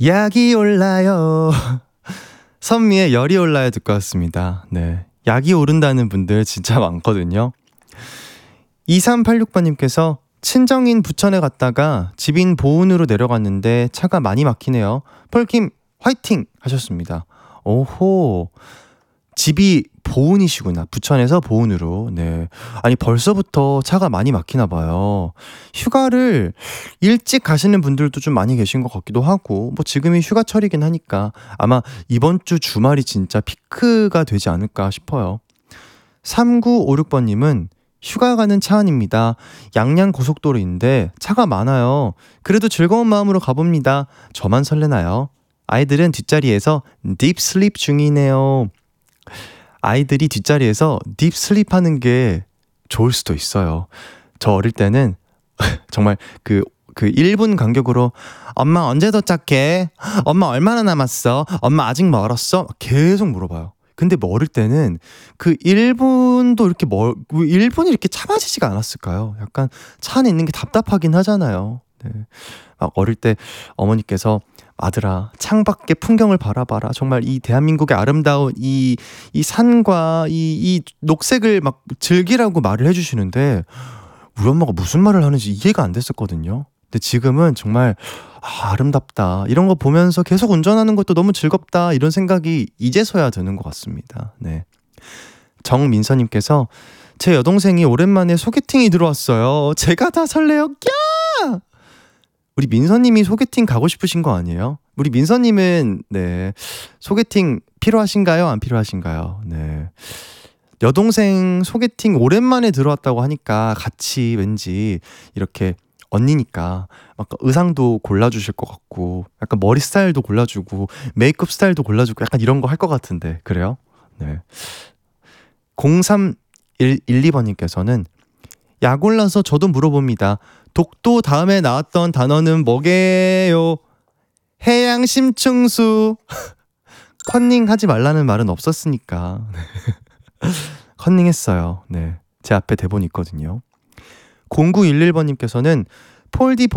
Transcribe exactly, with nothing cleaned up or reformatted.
약이 올라요. 선미의 열이 올라요 듣고 왔습니다. 네, 약이 오른다는 분들 진짜 많거든요. 이삼팔육 번님께서 친정인 부천에 갔다가 집인 보은으로 내려갔는데 차가 많이 막히네요. 폴킴 화이팅 하셨습니다. 오호, 집이 보은이시구나. 부천에서 보은으로. 네. 아니 벌써부터 차가 많이 막히나 봐요. 휴가를 일찍 가시는 분들도 좀 많이 계신 것 같기도 하고, 뭐 지금이 휴가철이긴 하니까 아마 이번 주 주말이 진짜 피크가 되지 않을까 싶어요. 삼구오육 번님은 휴가 가는 차 안입니다. 양양 고속도로인데 차가 많아요. 그래도 즐거운 마음으로 가봅니다. 저만 설레나요? 아이들은 뒷자리에서 딥슬립 중이네요. 아이들이 뒷자리에서 딥슬립 하는 게 좋을 수도 있어요. 저 어릴 때는 정말 그, 그 일 분 간격으로 엄마 언제 도착해? 엄마 얼마나 남았어? 엄마 아직 멀었어? 계속 물어봐요. 근데 뭐 어릴 때는 그 일 분도 이렇게 멀, 일 분이 이렇게 참아지지가 않았을까요? 약간 차 안에 있는 게 답답하긴 하잖아요. 네. 막 어릴 때 어머니께서 아들아 창밖의 풍경을 바라봐라. 정말 이 대한민국의 아름다운 이, 이 산과 이, 이 녹색을 막 즐기라고 말을 해주시는데 우리 엄마가 무슨 말을 하는지 이해가 안 됐었거든요. 근데 지금은 정말 아, 아름답다 이런 거 보면서 계속 운전하는 것도 너무 즐겁다 이런 생각이 이제서야 드는 것 같습니다. 네. 정민서님께서 제 여동생이 오랜만에 소개팅이 들어왔어요. 제가 다 설레요. 꺄! 우리 민서님이 소개팅 가고 싶으신 거 아니에요? 우리 민서님은 네, 소개팅 필요하신가요? 안 필요하신가요? 네. 여동생 소개팅 오랜만에 들어왔다고 하니까 같이 왠지 이렇게 언니니까 막 의상도 골라주실 것 같고 약간 머리 스타일도 골라주고 메이크업 스타일도 골라주고 약간 이런 거 할 것 같은데 그래요? 네. 공삼일이 번님께서는 약 골라서 저도 물어봅니다. 독도 다음에 나왔던 단어는 뭐게요? 해양심층수. 컨닝 하지 말라는 말은 없었으니까 컨닝 했어요. 네, 제 앞에 대본이 있거든요. 공구일일 번님께서는 폴디